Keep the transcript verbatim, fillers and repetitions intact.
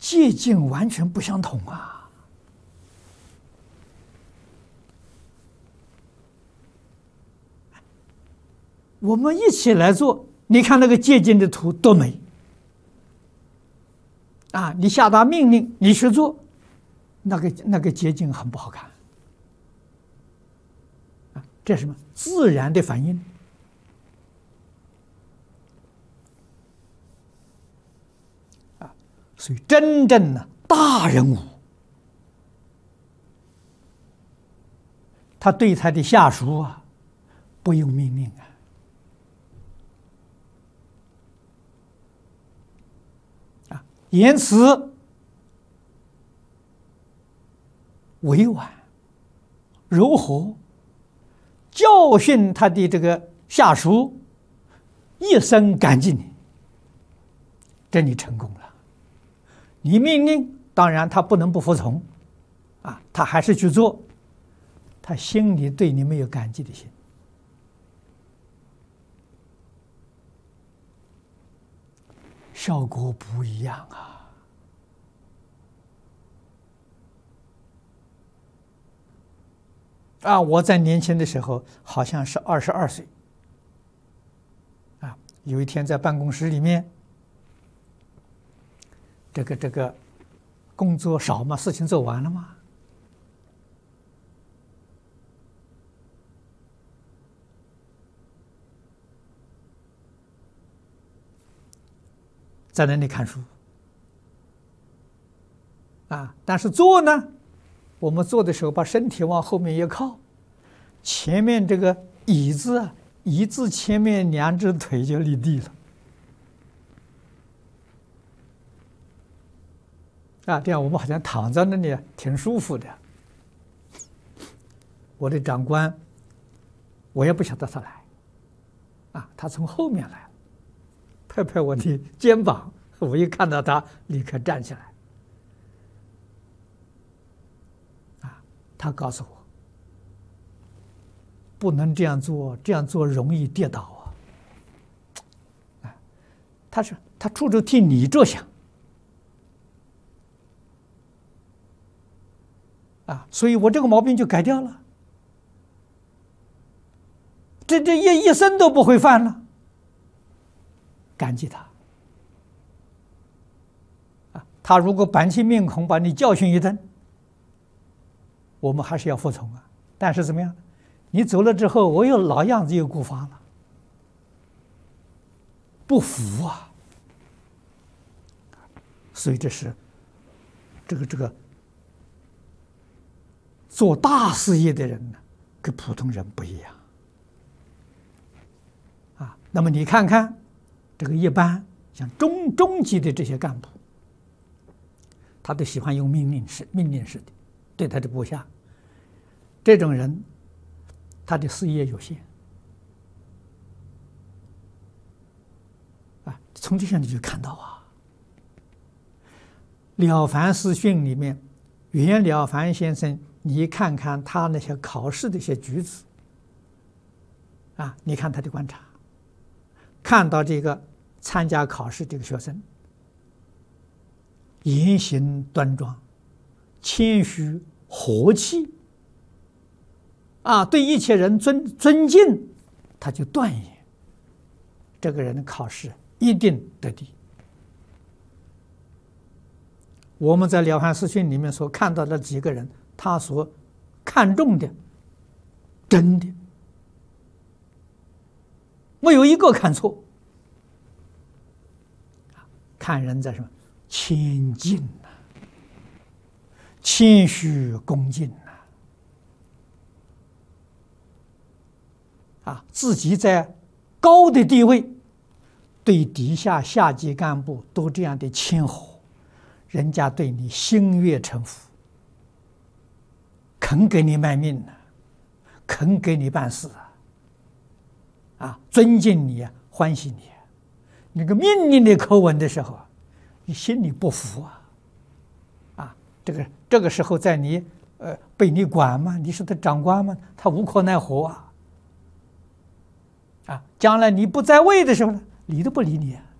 界境完全不相同啊！我们一起来做，你看那个界境的图多美啊！你下达命令，你去做，那个那个界境很不好看啊！这是什么？自然的反应。所以，真正的大人物，他对他的下属啊，不用命令啊，啊，言辞委婉、柔和，教训他的这个下属，一生感激你，这你成功了。你命令，当然他不能不服从，啊，他还是去做，他心里对你没有感激的心，效果不一样啊！啊，我在年轻的时候好像是二十二岁，啊，有一天在办公室里面。这个这个工作少嘛，事情做完了嘛，在那里看书啊。但是坐呢，我们坐的时候把身体往后面一靠，前面这个椅子啊，椅子前面两只腿就离地了。啊，这样我们好像躺在那里挺舒服的。我的长官，我也不晓得他来，啊，他从后面来，拍拍我的肩膀，我一看到他，立刻站起来。啊，他告诉我，不能这样做，这样做容易跌倒啊。啊，他是他处处替你着想。啊，所以我这个毛病就改掉了，这这一一生都不会犯了。感激他，啊，他如果板起面孔把你教训一顿，我们还是要服从啊。但是怎么样？你走了之后，我又老样子又顾发了，不服啊。所以这是这个这个。做大事业的人呢，跟普通人不一样啊。那么你看看，这个一般像中中级的这些干部，他都喜欢用命令式、命令式的对他的部下。这种人，他的事业有限啊。从这些你就看到啊，《了凡四训》里面，袁了凡先生。你看看他那些考试的一些举止，啊，你看他的观察，看到这个参加考试这个学生，言行端庄、谦虚、和气，啊，对一切人尊尊敬，他就断言，这个人的考试一定得第。我们在《了凡四训》里面所看到的几个人。他所看重的，真的没有一个看错。看人在什么？谦敬呐，谦虚恭敬呐，啊，自己在高的地位，对底下下级干部都这样的谦和，人家对你心悦诚服。肯给你卖命呢，肯给你办事啊，啊，尊敬你啊，欢喜你啊。那个命令的口吻的时候，你心里不服啊，啊，这个这个时候在你呃被你管嘛，你是他长官嘛，他无可奈何啊，啊，将来你不在位的时候呢，理都不理你啊。